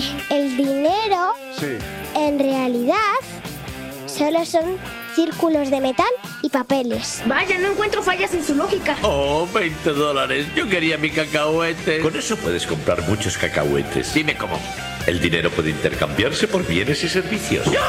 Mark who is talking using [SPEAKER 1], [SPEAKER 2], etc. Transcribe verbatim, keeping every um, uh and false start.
[SPEAKER 1] el dinero
[SPEAKER 2] Sí.
[SPEAKER 1] en realidad solo son círculos de metal y papeles.
[SPEAKER 3] Vaya, no encuentro fallas en su lógica.
[SPEAKER 4] Oh, veinte dólares. Yo quería mi cacahuete.
[SPEAKER 5] Con eso puedes comprar muchos cacahuetes.
[SPEAKER 4] Dime cómo.
[SPEAKER 5] El dinero puede intercambiarse por bienes y servicios.